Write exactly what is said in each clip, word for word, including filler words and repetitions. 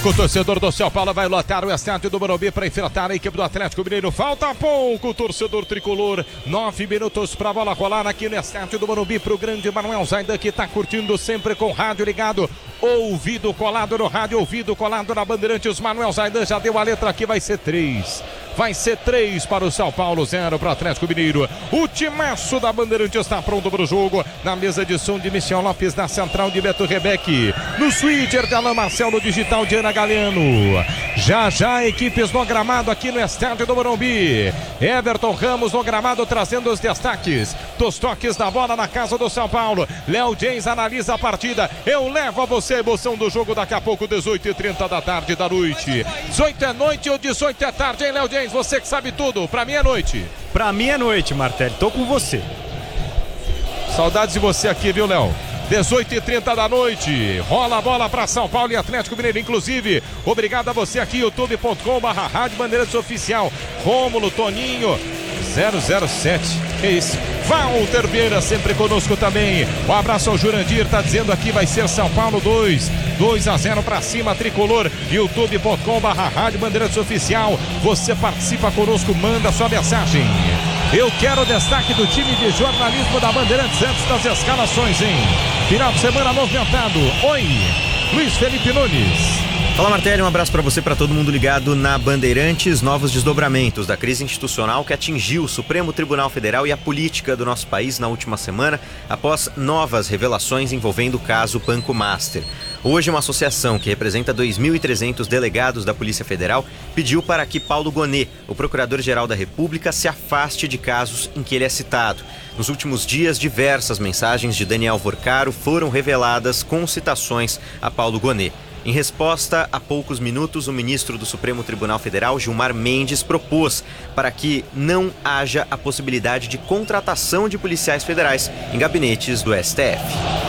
O torcedor do São Paulo vai lotar o estádio do Morumbi para enfrentar a equipe do Atlético Mineiro. Falta pouco, o torcedor tricolor. Nove minutos para a bola rolar aqui no estádio do Morumbi para o grande Manuel Zaidan, que está curtindo sempre com o rádio ligado. Ouvido colado no rádio, ouvido colado na Bandeirantes. Manuel Zaidan já deu a letra aqui, vai ser três. Vai ser três para o São Paulo, zero para o Atlético Mineiro. O timaço da Bandeirantes está pronto para o jogo. Na mesa de som de Michel Lopes, na central de Beto Rebeque. No switcher de Alain Marcel, no digital de Ana Galeno. Já já equipes no gramado aqui no estádio do Morumbi. Everton Ramos no gramado trazendo os destaques dos toques da bola na casa do São Paulo. Léo James analisa a partida. Eu levo a você a emoção do jogo daqui a pouco, dezoito e trinta da tarde da noite. dezoito é noite ou dezoito é tarde, hein, Léo James? Você que sabe tudo, pra mim é noite. Pra mim é noite, Martelli, tô com você. Saudades de você aqui, viu, Léo? dezoito e trinta da noite, rola a bola para São Paulo e Atlético Mineiro. Inclusive, obrigado a você aqui, youtube ponto com barra Rádio Bandeirantes Oficial. Rômulo, Toninho, zero zero sete, que isso? Walter Vieira sempre conosco também. Um abraço ao Jurandir, tá dizendo aqui vai ser São Paulo dois, dois a zero para cima, tricolor. youtube ponto com barra Rádio Bandeirantes Oficial. Você participa conosco, manda sua mensagem. Eu quero o destaque do time de jornalismo da Bandeirantes antes das escalações, hein? Final de semana movimentado. Oi, Luiz Felipe Nunes. Fala, Martelli, um abraço para você, para todo mundo ligado na Bandeirantes. Novos desdobramentos da crise institucional que atingiu o Supremo Tribunal Federal e a política do nosso país na última semana, após novas revelações envolvendo o caso Banco Master. Hoje, uma associação que representa dois mil e trezentos delegados da Polícia Federal pediu para que Paulo Gonet, o Procurador-Geral da República, se afaste de casos em que ele é citado. Nos últimos dias, diversas mensagens de Daniel Vorcaro foram reveladas com citações a Paulo Gonet. Em resposta, há poucos minutos, o ministro do Supremo Tribunal Federal, Gilmar Mendes, propôs para que não haja a possibilidade de contratação de policiais federais em gabinetes do S T F.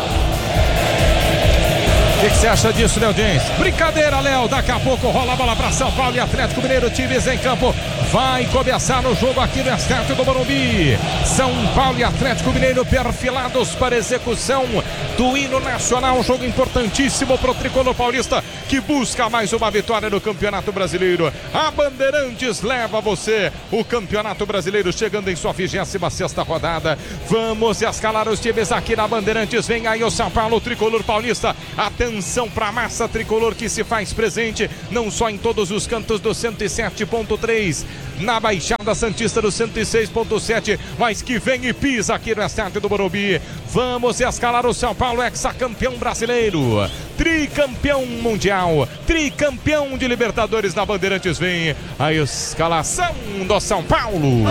O que, que você acha disso, Léo James? Brincadeira, Léo. Daqui a pouco rola a bola para São Paulo e Atlético Mineiro. Times em campo. Vai começar o jogo aqui no estádio do Morumbi. São Paulo e Atlético Mineiro perfilados para execução do hino nacional. Um jogo importantíssimo para o tricolor paulista, que busca mais uma vitória no Campeonato Brasileiro. A Bandeirantes leva você o Campeonato Brasileiro chegando em sua vigésima sexta rodada. Vamos escalar os times aqui na Bandeirantes. Vem aí o São Paulo, o tricolor paulista. Atenção para a massa tricolor que se faz presente, não só em todos os cantos do cento e sete ponto três, na Baixada Santista do cento e seis ponto sete, mas que vem e pisa aqui no estádio do Morumbi. Vamos escalar o São Paulo, ex-campeão brasileiro, tricampeão mundial, tricampeão de Libertadores da Bandeirantes. Vem a escalação do São Paulo.